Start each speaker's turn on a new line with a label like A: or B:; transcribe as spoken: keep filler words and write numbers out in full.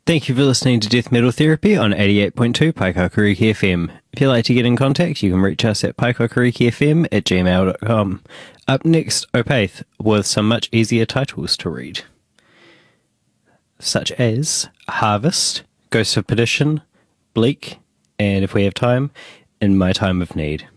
A: Thank you for listening to Death Metal Therapy on eighty-eight point two Paikakariki F M. If you'd like to get in contact, you can reach us at paikakarikifm at gmail dot com. Up next, Opath, with some much easier titles to read, such as Harvest, Ghost of Perdition, Bleak, and if we have time, In My Time of Need.